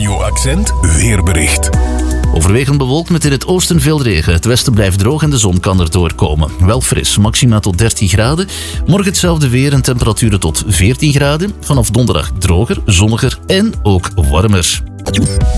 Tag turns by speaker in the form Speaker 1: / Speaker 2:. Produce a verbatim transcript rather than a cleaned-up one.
Speaker 1: Radio Accent weerbericht.
Speaker 2: Overwegend bewolkt met in het oosten veel regen. Het westen blijft droog en de zon kan er doorkomen. Wel fris, maxima tot dertien graden. Morgen hetzelfde weer en temperaturen tot veertien graden. Vanaf donderdag droger, zonniger en ook warmer.